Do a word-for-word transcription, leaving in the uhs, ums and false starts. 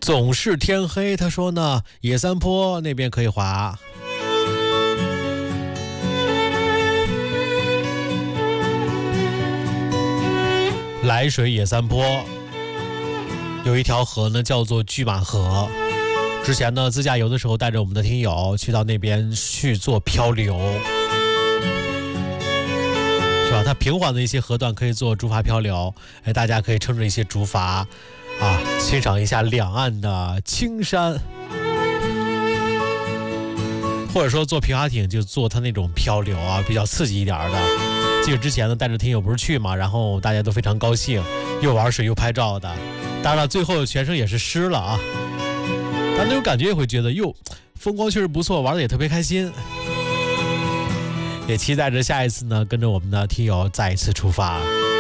总是天黑，他说呢，野三坡那边可以滑。涞水野三坡有一条河呢，叫做拒马河。之前呢，自驾游的时候带着我们的听友去到那边去做漂流，是吧？它平缓的一些河段可以做竹筏漂流，哎，大家可以撑着一些竹筏啊，欣赏一下两岸的青山，或者说坐皮划艇就坐它那种漂流啊，比较刺激一点的。记得之前呢，带着听友不是去嘛，然后大家都非常高兴，又玩水又拍照的。当然了，最后全身也是湿了啊，但那种感觉也会觉得，哟，风光确实不错，玩的也特别开心。也期待着下一次呢，跟着我们的听友再一次出发。